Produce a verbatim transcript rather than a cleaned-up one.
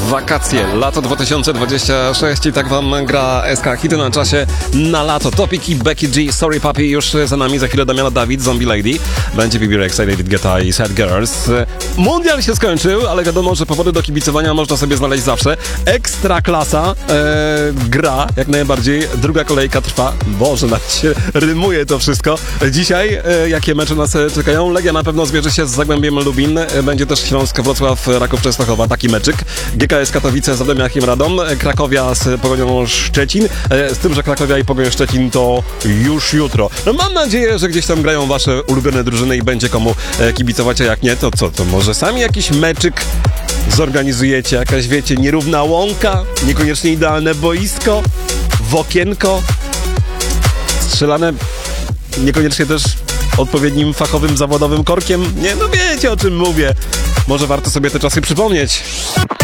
wakacje, lato dwa tysiące dwudziesty szósty i tak wam gra S K Hity na czasie na lato. Topiki, Becky G, Sorry Papi już za nami, za chwilę Damiana Dawid, Zombie Lady, będzie B B Rexha, David Guetta i Sad Girls. Mundial się skończył, ale wiadomo, że powody do kibicowania można sobie znaleźć zawsze. Ekstra klasa e, gra, jak najbardziej, druga kolejka trwa. Boże, nawet się rymuje to wszystko. Dzisiaj e, jakie mecze nas czekają? Legia na pewno zmierzy się z Zagłębiem Lubin, e, będzie też Śląsk, Wrocław, Raków Częstochowa, taki meczyk. G K S Katowice z Adem Achim Radom, Krakowia z Pogonią Szczecin, e, z tym, że Krakowia i Pogoń Szczecin to już jutro. No, mam nadzieję, że gdzieś tam grają wasze ulubione drużyny i będzie komu e, kibicować, a jak nie, to co, to może sami jakiś meczyk zorganizujecie, jakaś, wiecie, nierówna łąka, niekoniecznie idealne boisko, w okienko, strzelane niekoniecznie też odpowiednim fachowym, zawodowym korkiem. Nie, no wiecie, o czym mówię. Może warto sobie te czasy przypomnieć.